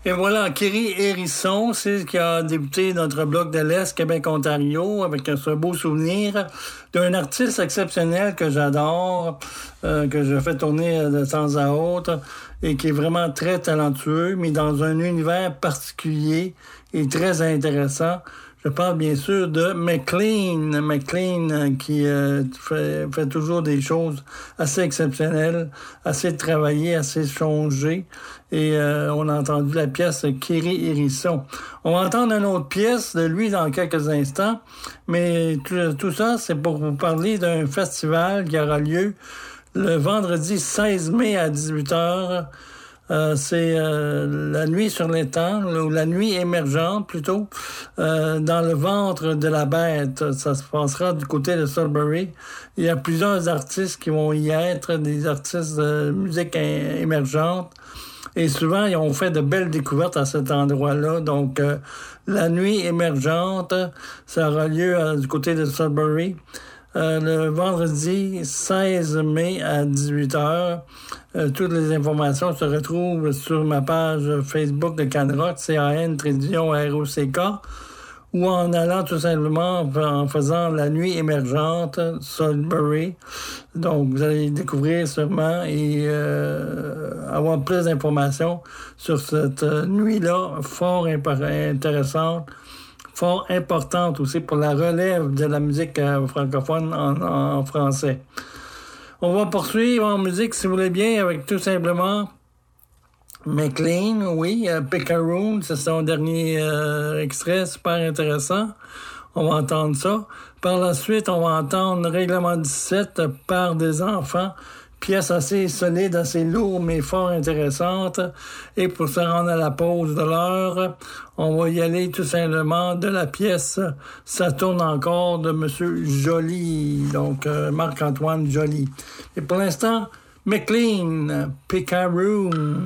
Et voilà, Kerry Hérisson, c'est ce qui a débuté notre bloc de l'Est, Québec-Ontario, avec ce beau souvenir d'un artiste exceptionnel que j'adore, que je fais tourner de temps à autre, et qui est vraiment très talentueux, mais dans un univers particulier et très intéressant. Je parle bien sûr de McLean. McLean qui fait toujours des choses assez exceptionnelles, assez travaillées, assez changées. Et on a entendu la pièce Kerry Hérisson. On va entendre une autre pièce de lui dans quelques instants. Mais tout ça, c'est pour vous parler d'un festival qui aura lieu le vendredi 16 mai à 18h. C'est la nuit sur l'étang, ou la nuit émergente plutôt, dans le ventre de la bête. Ça se passera du côté de Sudbury. Il y a plusieurs artistes qui vont y être, des artistes de musique émergente. Et souvent, ils ont fait de belles découvertes à cet endroit-là. Donc, la nuit émergente, ça aura lieu du côté de Sudbury. Le vendredi 16 mai à 18h. Toutes les informations se retrouvent sur ma page Facebook de Canrock, CAN-ROCK, ou en allant tout simplement en faisant la nuit émergente, Sudbury. Donc, vous allez découvrir sûrement et avoir plus d'informations sur cette nuit-là, fort intéressante, fort importante aussi pour la relève de la musique francophone en français. On va poursuivre en musique, si vous voulez bien, avec tout simplement McLean, oui, Picaroon, c'est son dernier extrait, super intéressant. On va entendre ça. Par la suite, on va entendre Règlement 17 par des enfants. Pièce assez solide, assez lourde, mais fort intéressante. Et pour se rendre à la pause de l'heure, on va y aller tout simplement de la pièce « Ça tourne encore » de M. Joly, donc Marc-Antoine Joly. Et pour l'instant, McLean, Picaroon.